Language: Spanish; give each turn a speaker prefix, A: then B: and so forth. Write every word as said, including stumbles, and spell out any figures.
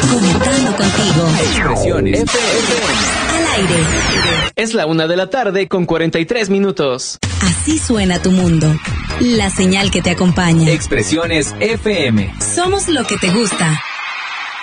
A: Conectando contigo.
B: Expresiones F M.
A: Al aire.
B: Es la una de la tarde con cuarenta y tres minutos.
A: Así suena tu mundo. La señal que te acompaña.
B: Expresiones F M.
A: Somos lo que te gusta.